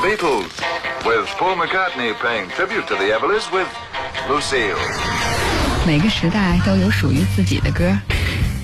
Beatles, with Paul McCartney paying tribute to the Everlys with Lucille. 每个时代都有属于自己的歌，